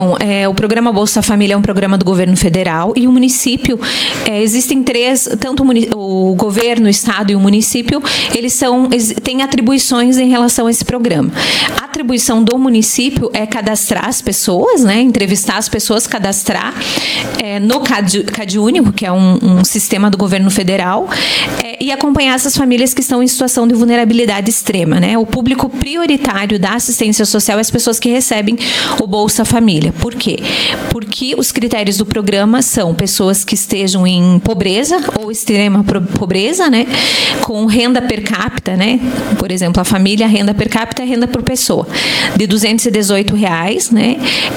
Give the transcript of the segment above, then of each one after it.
O programa Bolsa Família é um programa do governo federal e o município, existem três, tanto o governo, o estado e o município, eles têm atribuições em relação a esse programa. A atribuição do município é cadastrar as pessoas, né, entrevistar as pessoas, cadastrar no CadÚnico, que é um sistema do governo federal, e acompanhar essas famílias que estão em situação de vulnerabilidade extrema, né? O público prioritário da assistência social é as pessoas que recebem o Bolsa Família. Por quê? Porque os critérios do programa são pessoas que estejam em pobreza ou extrema pobreza, né? Com renda per capita, né? Por exemplo, a família, a renda per capita é renda por pessoa, de R$218, né?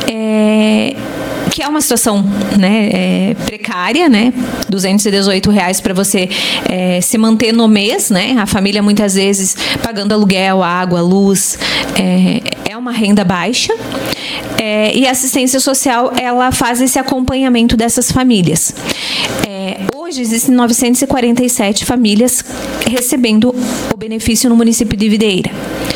Que é uma situação, né, precária, né? R$218 para você se manter no mês, né? A família muitas vezes pagando aluguel, água, luz, é uma renda baixa. E a assistência social, ela faz esse acompanhamento dessas famílias. Hoje existem 947 famílias recebendo o benefício no município de Videira.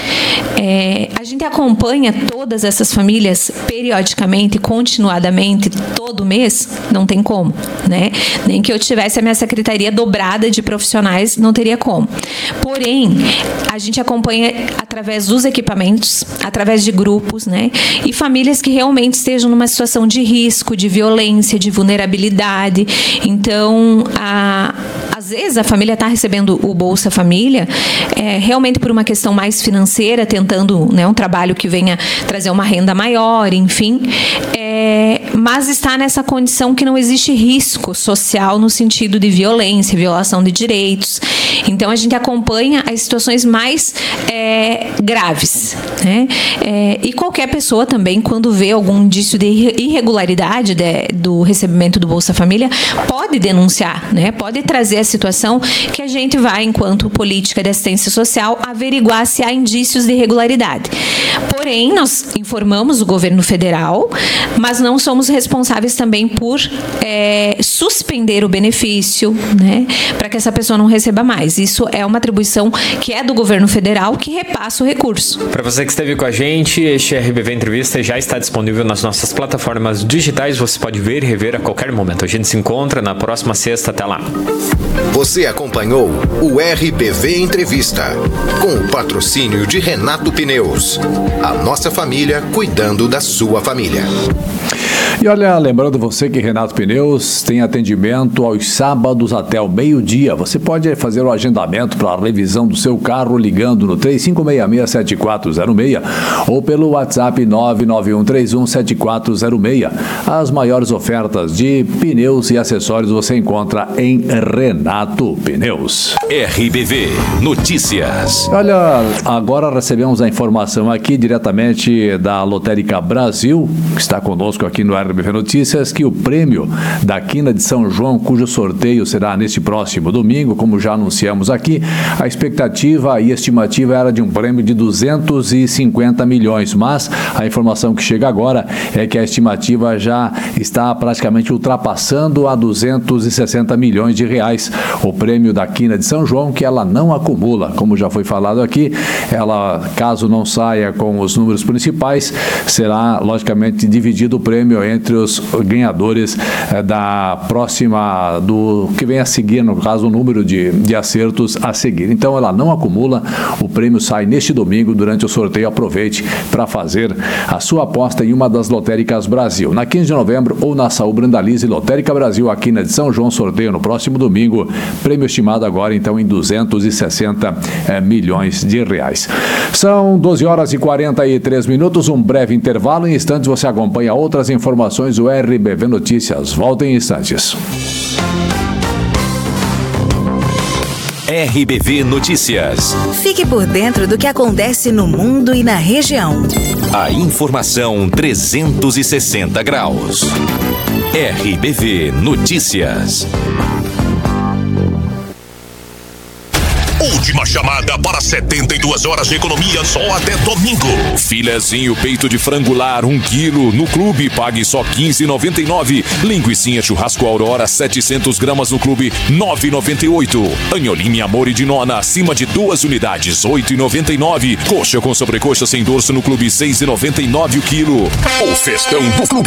A gente acompanha todas essas famílias periodicamente, continuadamente, todo mês, não tem como, né? Nem que eu tivesse a minha secretaria dobrada de profissionais, não teria como. Porém, a gente acompanha através dos equipamentos, através de grupos, né? E famílias que realmente estejam numa situação de risco, de violência, de vulnerabilidade. Então, às vezes a família está recebendo o Bolsa Família realmente por uma questão mais financeira, tentando, né, um trabalho que venha trazer uma renda maior, enfim, mas está nessa condição que não existe risco social no sentido de violência, violação de direitos. Então, a gente acompanha as situações mais graves, né? E qualquer pessoa também, quando vê algum indício de irregularidade do recebimento do Bolsa Família, pode denunciar, né? Pode trazer a situação que a gente vai, enquanto política de assistência social, averiguar se há indícios de irregularidade. Porém, nós informamos o governo federal, mas não somos responsáveis também por suspender o benefício, né, para que essa pessoa não receba mais. Isso é uma atribuição que é do governo federal, que repassa o recurso. Para você que esteve com a gente, este RBV Entrevista já está disponível nas nossas plataformas digitais. Você pode ver e rever a qualquer momento. A gente se encontra na próxima sexta. Até lá. Você acompanhou o RBV Entrevista, com o patrocínio de Renato Pneus. A nossa família cuidando da sua família. E olha, lembrando você que Renato Pneus tem atendimento aos sábados até o meio-dia. Você pode fazer o agendamento para a revisão do seu carro ligando no 3566-7406 ou pelo WhatsApp 991317406. As maiores ofertas de pneus e acessórios você encontra em Renato Pneus. RBV Notícias. Olha, agora recebemos a informação aqui diretamente da Lotérica Brasil, que está conosco aqui no RBV Notícias, que o prêmio da Quina de São João, cujo sorteio será neste próximo domingo, como já anunciamos aqui, a expectativa e estimativa era de um prêmio de 250 milhões, mas a informação que chega agora é que a estimativa já está praticamente ultrapassando a 260 milhões de reais. O prêmio da Quina de São João, que ela não acumula, como já foi falado aqui, ela, caso não saia com os números principais, será logicamente dividido o prêmio entre os ganhadores da próxima, do que vem a seguir, no caso, o número de acertos a seguir. Então, ela não acumula, o prêmio sai neste domingo durante o sorteio. Aproveite para fazer a sua aposta em uma das Lotéricas Brasil. Na 15 de novembro ou na Saúl Brandalize Lotérica Brasil, aqui na de São João, sorteio no próximo domingo, prêmio estimado agora então em 260 milhões de reais. São 12 horas e 43 minutos, um breve intervalo. Em instantes você acompanha outras informações do RBV Notícias. Volta em instantes. RBV Notícias. Fique por dentro do que acontece no mundo e na região. A informação 360 graus. RBV Notícias. Última chamada para 72 horas de economia só até domingo. Filezinho peito de frangular 1 quilo no clube, pague só R$15,99. Linguicinha churrasco Aurora 700 gramas no clube, R$9,98. Anholim Amore de Nona acima de 2 unidades, R$8,99. Coxa com sobrecoxa sem dorso no clube, R$6,99 o quilo. O festão do clube